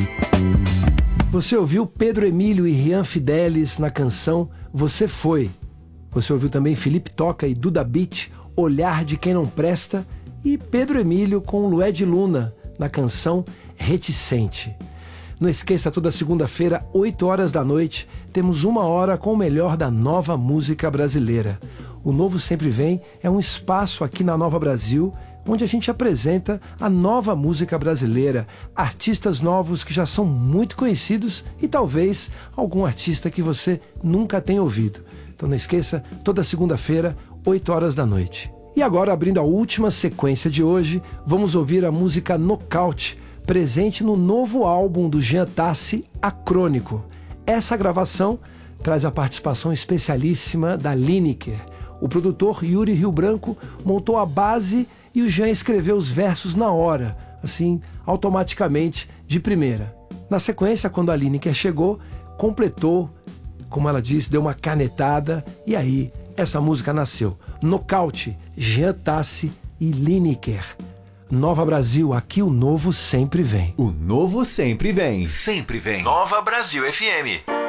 Você ouviu Pedro Emílio e Rian Fidelis na canção Você Foi. Você ouviu também Felipe Toca e Duda Beat, Olhar de Quem Não Presta, e Pedro Emílio com Lued Luna na canção Reticente. Não esqueça, toda segunda-feira, 8 horas da noite, temos 1 hora com o melhor da nova música brasileira. O Novo Sempre Vem é um espaço aqui na Nova Brasil, onde a gente apresenta a nova música brasileira, artistas novos que já são muito conhecidos e talvez algum artista que você nunca tenha ouvido. Então não esqueça, toda segunda-feira, 8 horas da noite. E agora, abrindo a última sequência de hoje, vamos ouvir a música Nocaute, presente no novo álbum do Jean Tassi, Acrônico. Essa gravação traz a participação especialíssima da Lineker. O produtor Yuri Rio Branco montou a base e o Jean escreveu os versos na hora, assim, automaticamente, de primeira. Na sequência, quando a Lineker chegou, completou, como ela disse, deu uma canetada, e aí essa música nasceu. Nocaute, Jean Tassi e Lineker. Nova Brasil, aqui o novo sempre vem. O novo sempre vem. Sempre vem. Nova Brasil FM.